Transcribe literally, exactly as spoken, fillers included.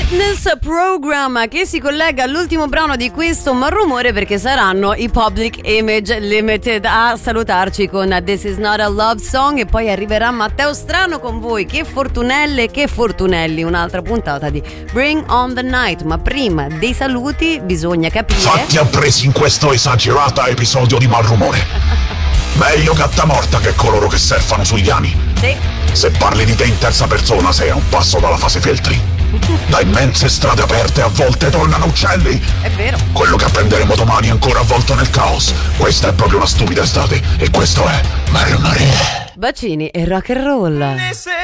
Fitness Program, che si collega all'ultimo brano di questo Malrumore, perché saranno i Public Image Limited a salutarci con This Is Not a Love Song, e poi arriverà Matteo Strano con voi. Che fortunelle, che fortunelli, un'altra puntata di Bring on the Night. Ma prima dei saluti bisogna capire. Fatti appresi in questo esagerata episodio di Malrumore. Meglio gatta morta che coloro che surfano sui piani. Sì. Se parli di te in terza persona sei a un passo dalla fase filtri. Da immense strade aperte a volte tornano uccelli. È vero. Quello che apprenderemo domani è ancora avvolto nel caos. Questa è proprio una stupida estate e questo è Malrumore. Bacini e rock and roll.